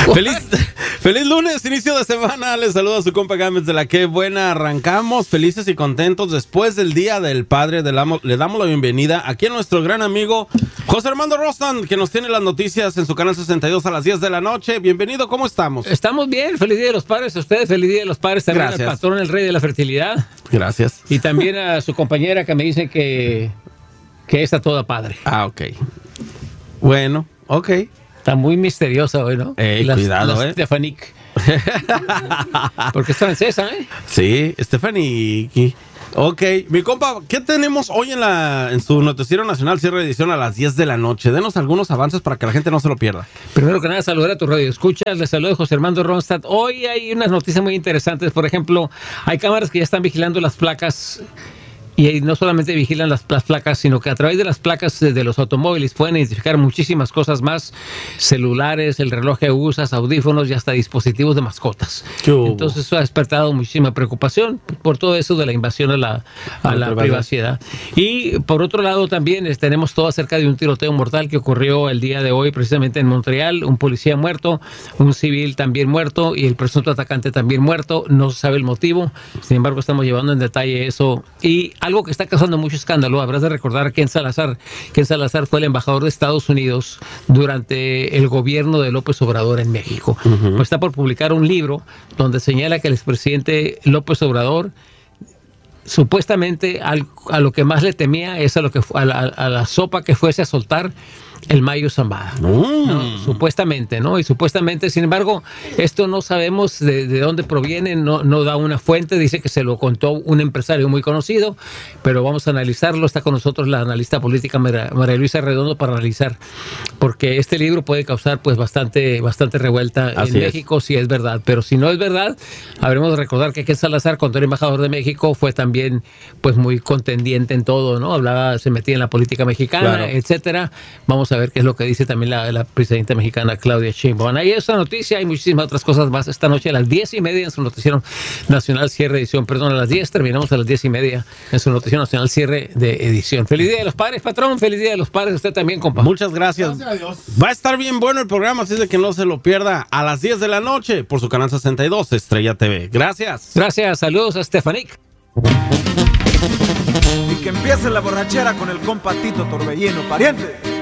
Feliz lunes, inicio de semana. Les saluda a su compa Gámez de la Que Buena. Arrancamos felices y contentos después del Día del Padre. Le damos la bienvenida aquí a nuestro gran amigo José Armando Rostan, que nos tiene las noticias en su canal 62 a las 10 de la noche. Bienvenido, ¿cómo estamos? Estamos bien, feliz Día de los Padres a ustedes, feliz Día de los Padres también. Gracias. Al patrón, el rey de la fertilidad. Gracias. Y también a su compañera que me dice que está toda padre. Ah, ok. Bueno, ok. Está muy misteriosa hoy, ¿no? Cuidado, Stephanique. Porque es francesa, ¿eh? Sí, Stephanique. Ok, mi compa, ¿qué tenemos hoy en su noticiero nacional, cierre de edición a las 10 de la noche? Denos algunos avances para que la gente no se lo pierda. Primero que nada, saludar a tu radio escuchas. Les saludo José Armando Ronstadt. Hoy hay unas noticias muy interesantes. Por ejemplo, hay cámaras que ya están vigilando las placas. Y no solamente vigilan las placas, sino que a través de las placas de los automóviles pueden identificar muchísimas cosas más: celulares, el reloj que usas, audífonos y hasta dispositivos de mascotas. Entonces eso ha despertado muchísima preocupación por todo eso de la invasión a la privacidad. Y por otro lado también tenemos todo acerca de un tiroteo mortal que ocurrió el día de hoy precisamente en Montreal. Un policía muerto, un civil también muerto y el presunto atacante también muerto. No se sabe el motivo, sin embargo estamos llevando en detalle eso. Y algo que está causando mucho escándalo, habrás de recordar que Ken Salazar fue el embajador de Estados Unidos durante el gobierno de López Obrador en México. Pues está por publicar un libro donde señala que el expresidente López Obrador supuestamente a lo que más le temía es a la sopa que fuese a soltar el Mayo Zambada. ¿No? Supuestamente, ¿no? Y supuestamente, sin embargo, esto no sabemos de dónde proviene, no da una fuente, dice que se lo contó un empresario muy conocido, pero vamos a analizarlo. Está con nosotros la analista política María Luisa Redondo para analizar, porque este libro puede causar pues bastante revuelta en México, si es verdad, pero si no es verdad, habremos de recordar que Ken Salazar, cuando era embajador de México, fue también pues muy contendiente en todo, ¿no? Se metía en la política mexicana, claro, etcétera. Vamos a ver qué es lo que dice también la presidenta mexicana Claudia Sheinbaum. Ahí esta noticia, hay muchísimas otras cosas más esta noche a las 10:30 en su noticiero nacional cierre de edición. Perdón, a las 10 terminamos a las 10:30 en su noticiero nacional cierre de edición. Feliz Día de los Padres, patrón. Feliz Día de los Padres. Usted también, compa. Muchas gracias. Gracias a Dios. Va a estar bien bueno el programa, así de que no se lo pierda a las 10 de la noche por su canal 62 Estrella TV. Gracias. Gracias. Saludos a Stephanique. Y que empiece la borrachera con el compa Tito Torbellino, pariente.